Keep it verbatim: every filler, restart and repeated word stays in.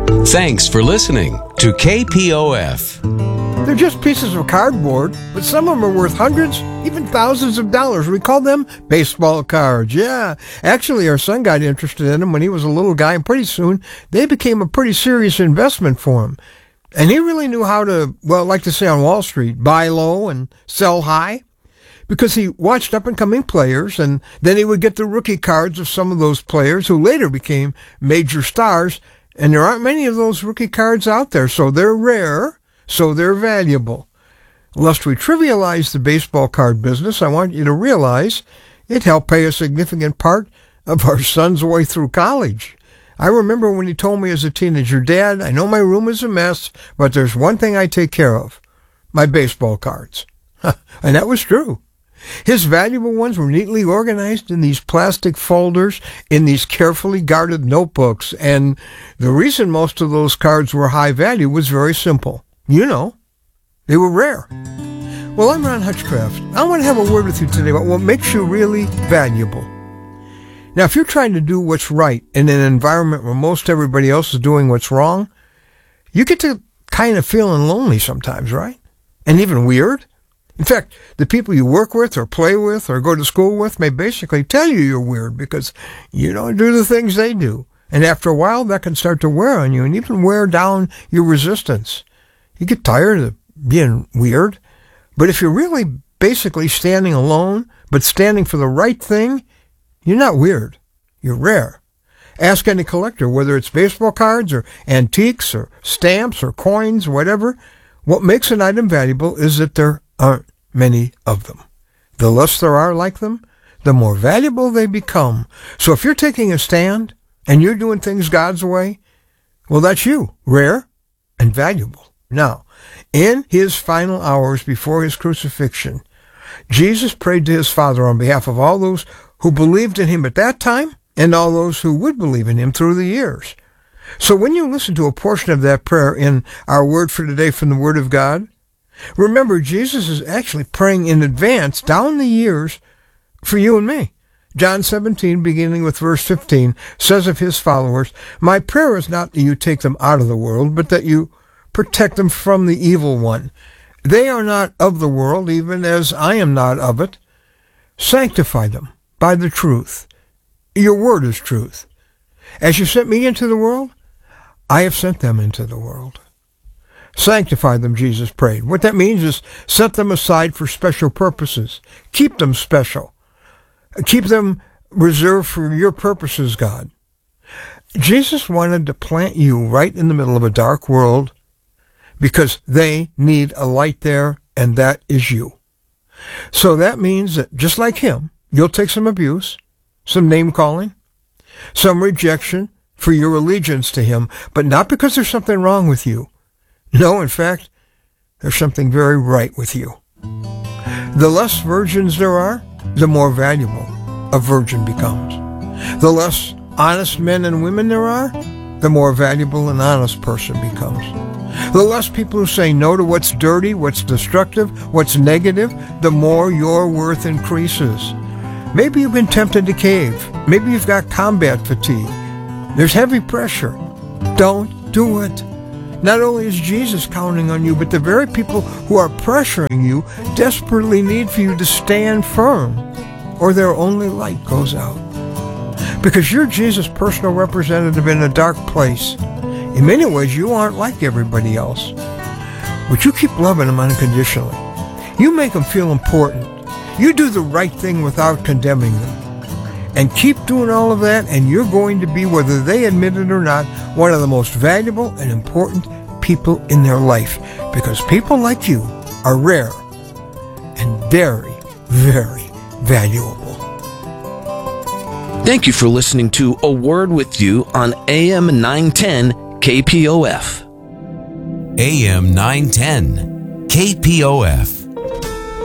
Thanks for listening to K P O F. They're just pieces of cardboard, but some of them are worth hundreds, even thousands of dollars. We call them baseball cards. Yeah, actually, our son got interested in them when he was a little guy, and pretty soon they became a pretty serious investment for him. And he really knew how to, well, like to say on Wall Street, buy low and sell high, because he watched up-and-coming players, and then he would get the rookie cards of some of those players who later became major stars, and there aren't many of those rookie cards out there, so they're rare. So they're valuable. Lest we trivialize the baseball card business, I want you to realize it helped pay a significant part of our son's way through college. I remember when he told me as a teenager, "Dad, I know my room is a mess, but there's one thing I take care of, my baseball cards." And that was true. His valuable ones were neatly organized in these plastic folders, in these carefully guarded notebooks, and the reason most of those cards were high value was very simple. You know, they were rare. Well, I'm Ron Hutchcraft. I want to have a word with you today about what makes you really valuable. Now, if you're trying to do what's right in an environment where most everybody else is doing what's wrong, you get to kind of feeling lonely sometimes, right? And even weird. In fact, the people you work with or play with or go to school with may basically tell you you're weird because you don't do the things they do. And after a while, that can start to wear on you and even wear down your resistance. You get tired of being weird, but if you're really basically standing alone, but standing for the right thing, you're not weird. You're rare. Ask any collector, whether it's baseball cards or antiques or stamps or coins, whatever. What makes an item valuable is that there aren't many of them. The less there are like them, the more valuable they become. So if you're taking a stand and you're doing things God's way, well, that's you, rare and valuable. Now, in his final hours before his crucifixion, Jesus prayed to his Father on behalf of all those who believed in him at that time and all those who would believe in him through the years. So when you listen to a portion of that prayer in our word for today from the Word of God, remember Jesus is actually praying in advance down the years for you and me. John seventeen, beginning with verse fifteen, says of his followers, "My prayer is not that you take them out of the world, but that you protect them from the evil one. They are not of the world, even as I am not of it. Sanctify them by the truth. Your word is truth. As you sent me into the world, I have sent them into the world." Sanctify them, Jesus prayed. What that means is set them aside for special purposes. Keep them special. Keep them reserved for your purposes, God. Jesus wanted to plant you right in the middle of a dark world because they need a light there, and that is you. So that means that just like him, you'll take some abuse, some name-calling, some rejection for your allegiance to him, but not because there's something wrong with you. No, in fact, there's something very right with you. The less virgins there are, the more valuable a virgin becomes. The less honest men and women there are, the more valuable an honest person becomes. The less people who say no to what's dirty, what's destructive, what's negative, the more your worth increases. Maybe you've been tempted to cave. Maybe you've got combat fatigue. There's heavy pressure. Don't do it. Not only is Jesus counting on you, but the very people who are pressuring you desperately need for you to stand firm, or their only light goes out. Because you're Jesus' personal representative in a dark place. In many ways, you aren't like everybody else. But you keep loving them unconditionally. You make them feel important. You do the right thing without condemning them. And keep doing all of that, and you're going to be, whether they admit it or not, one of the most valuable and important people in their life. Because people like you are rare and very, very valuable. Thank you for listening to A Word With You on A M nine ten K P O F. A M nine ten K P O F.